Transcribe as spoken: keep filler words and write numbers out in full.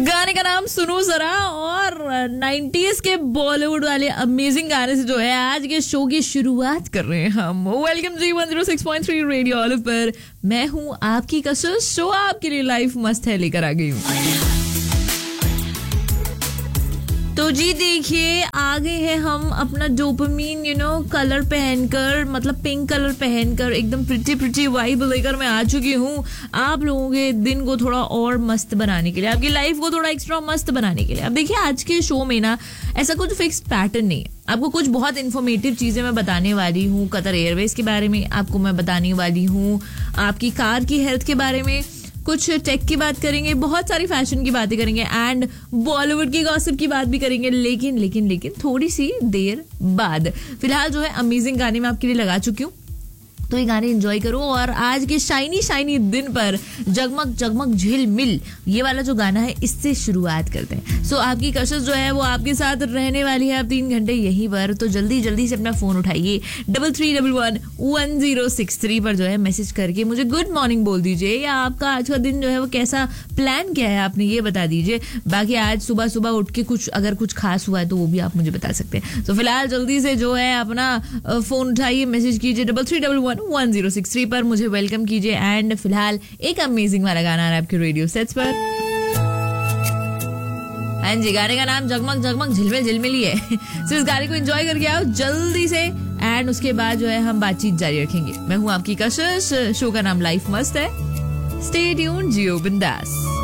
गाने का नाम सुनो जरा और नाइंटीज़ के बॉलीवुड वाले अमेजिंग गाने से जो है आज के शो की शुरुआत कर रहे हैं हम। वेलकम जी one zero six point three radio all पर मैं हूँ आपकी कसस। शो आपके लिए लाइफ मस्त है लेकर आ गई हूँ। तो जी देखिए आ गए हैं हम अपना डोपामीन यू नो कलर पहनकर, मतलब पिंक कलर पहनकर एकदम प्रिटी प्रिटी वाइब लेकर मैं आ चुकी हूँ आप लोगों के दिन को थोड़ा और मस्त बनाने के लिए, आपकी लाइफ को थोड़ा एक्स्ट्रा मस्त बनाने के लिए। अब देखिए आज के शो में ना ऐसा कुछ फिक्स्ड पैटर्न नहीं है। आपको कुछ बहुत इन्फॉर्मेटिव चीजें मैं बताने वाली हूँ। कतर एयरवेज के बारे में आपको मैं बताने वाली हूँ, आपकी कार की हेल्थ के बारे में, कुछ टेक की बात करेंगे, बहुत सारी फैशन की बातें करेंगे एंड बॉलीवुड की गॉसिप की बात भी करेंगे। लेकिन लेकिन लेकिन थोड़ी सी देर बाद फिलहाल जो है अमेजिंग गाने मैं आपके लिए लगा चुकी हूँ, तो ये गाने एंजॉय करो। और आज के शाइनी शाइनी दिन पर जगमग जगमग झिलमिल ये वाला जो गाना है इससे शुरुआत करते हैं। सो so, आपकी कशिश जो है वो आपके साथ रहने वाली है अब तीन घंटे यहीं पर। तो जल्दी जल्दी से अपना फोन उठाइए double three double one one zero six three पर जो है मैसेज करके मुझे गुड मॉर्निंग बोल दीजिए, या आपका आज का दिन जो है वो कैसा प्लान किया है आपने ये बता दीजिए। बाकी आज सुबह सुबह उठ के कुछ अगर कुछ खास हुआ है तो वो भी आप मुझे बता सकते हैं। तो फिलहाल जल्दी से जो है अपना फोन उठाइए, मैसेज कीजिए double three double one one zero six three पर, मुझे वेलकम कीजिए। एंड फिलहाल एक अमेजिंग वाला गाना आ रहा है आपके रेडियो सेट्स पर। हाँ जी, गाने का नाम जगमग जगमग झिलमिल झिलमिल ही है। सो इस गाने को एंजॉय करके आओ जल्दी से एंड उसके बाद जो है हम बातचीत जारी रखेंगे। मैं हूँ आपकी कशिश, शो का नाम लाइफ मस्त है। स्टे ट्यून्ड, जियो बिंदास।